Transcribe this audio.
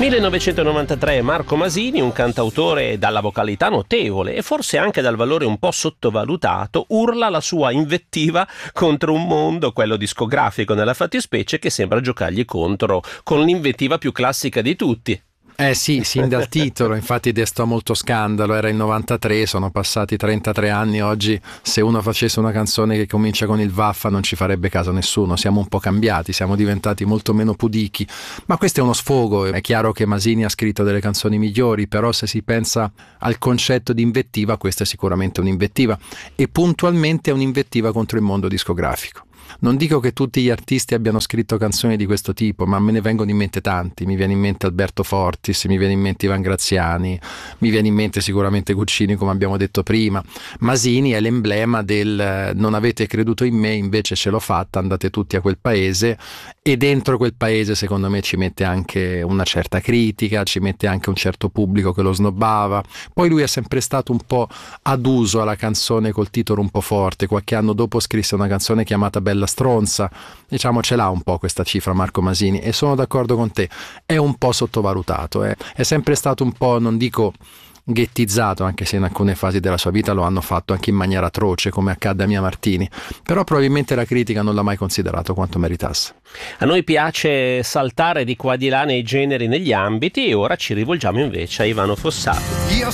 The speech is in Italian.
1993, Marco Masini, un cantautore dalla vocalità notevole e forse anche dal valore un po' sottovalutato, urla la sua invettiva contro un mondo, quello discografico nella fattispecie, che sembra giocargli contro con l'invettiva più classica di tutti. Sì, sin dal titolo, infatti destò molto scandalo, era il 93, sono passati 33 anni, oggi se uno facesse una canzone che comincia con il vaffa non ci farebbe caso nessuno, siamo un po' cambiati, siamo diventati molto meno pudichi, ma questo è uno sfogo, è chiaro che Masini ha scritto delle canzoni migliori, però se si pensa al concetto di invettiva, questa è sicuramente un'invettiva e puntualmente è un'invettiva contro il mondo discografico. Non dico che tutti gli artisti abbiano scritto canzoni di questo tipo, ma me ne vengono in mente tanti. Mi viene in mente Alberto Fortis, mi viene in mente Ivan Graziani, mi viene in mente sicuramente Guccini, come abbiamo detto prima. Masini è l'emblema del non avete creduto in me, invece ce l'ho fatta, andate tutti a quel paese, e dentro quel paese secondo me ci mette anche una certa critica, ci mette anche un certo pubblico che lo snobbava. Poi lui è sempre stato un po' aduso alla canzone col titolo un po' forte. Qualche anno dopo scrisse una canzone chiamata Bella Stronza, diciamo ce l'ha un po' questa cifra Marco Masini, e sono d'accordo con te, è un po' sottovalutato, è sempre stato un po', non dico ghettizzato, anche se in alcune fasi della sua vita lo hanno fatto anche in maniera atroce, come accadde a Mia Martini, però probabilmente la critica non l'ha mai considerato quanto meritasse. A noi piace saltare di qua di là nei generi, negli ambiti, e ora ci rivolgiamo invece a Ivano Fossati.